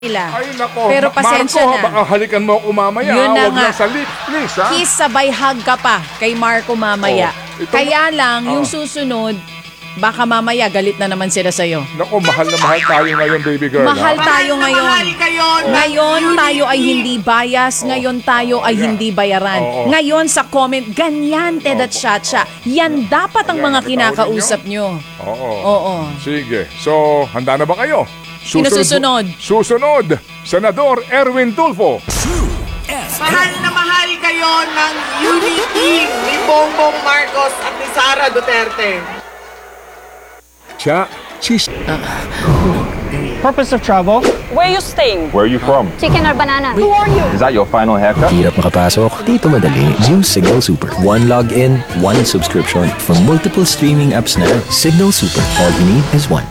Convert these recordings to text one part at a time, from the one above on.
nila. Ay, nako. Pero pasensya Marco, na. baka halikan mo ako mamaya. Yun na Huwag nga. lang sa lips, please, ha? Kiss sabay hug ka pa kay Marco mamaya. Oh, ito- Kaya lang, yung Oh. susunod, baka mamaya galit na naman sila sa'yo. Nako, mahal na mahal tayo ngayon, baby girl. Mahal ha? tayo ngayon. Ngayon tayo ay hindi bias. Oh. Ngayon tayo ay yeah. hindi bayaran. Oo. Ngayon sa comment, ganyan, Ted at Opo. Chacha. Yan dapat ang Ayan, mga nabitawan kinakausap nyo. Oo. Oo. Sige. So, handa na ba kayo? Sino susunod? Susunod, Senador Erwin Tulfo. Mahal na mahal kayo ng unity ni Bongbong Marcos at ni Sara Duterte. Cha. Purpose of travel? Where you staying? Where are you from? Chicken or banana? Who are you? Is that your final haircut? Hirap makapasok, dito madali. Use Signal Super. One login, one subscription. From multiple streaming apps na, Signal Super. All you need is one.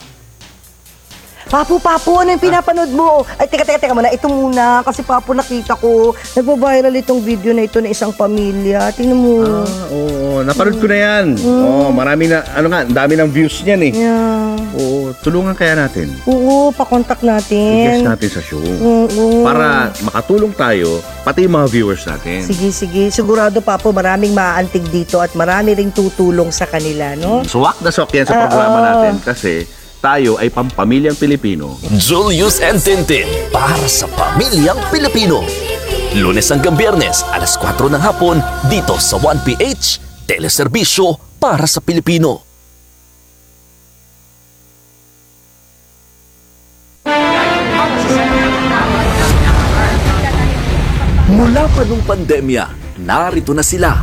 Papu, ano yung pinapanood mo? Ay, teka muna. Ito muna. Kasi Papu, nakita ko. Nagbo-viral itong video na ito na isang pamilya. Tingnan mo. Oo, napanood ko na yan. Oo, marami na, ang dami ng views niyan eh. Yeah. Oo, tulungan kaya natin. Oo, pakontak I-guest natin. natin sa show. Oo. Para makatulong tayo, pati yung mga viewers natin. Sige. Sigurado, Papu, maraming maaantig dito at marami ring tutulong sa kanila, no? Swak na swak yan sa programa natin kasi tayo ay pampamilyang Pilipino. Julius and Tintin para sa pamilyang Pilipino. Lunes hanggang Biyernes, alas 4 ng hapon, dito sa 1PH, teleserbisyo para sa Pilipino. Mula pa nung pandemya, narito na sila.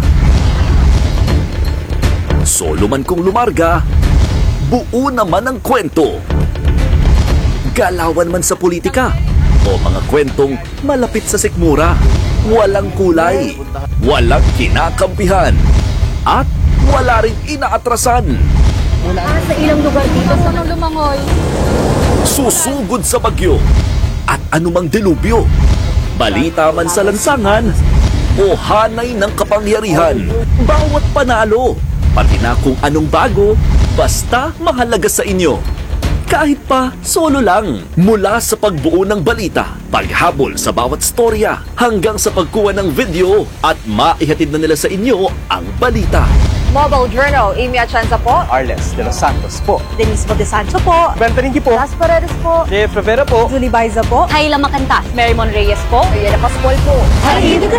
Solo man kung lumarga, buo naman ang kwento. Galawan man sa politika o mga kwentong malapit sa sikmura. Walang kulay, walang kinakampihan, at wala rin inaatrasan. Sa ilang lugar dito sa Lumangoy. Susugod sa bagyo at anumang delubyo. Balita man sa lansangan o hanay ng kapangyarihan. Bawat panalo, pati na kung anong bago, basta mahalaga sa inyo. Kahit pa solo lang. Mula sa pagbuo ng balita, paghabol sa bawat storya, hanggang sa pagkuha ng video at maihatid na nila sa inyo ang balita. Mobile Journal, Amy Atienza po. Arles de los Santos po. Denise Bodesancho po. Benteringgi po. Las Paredes po. Jeff Rivera po. Julie Baiza po. Kayla Macantas. Marymon Reyes po. Ariela Pascual po.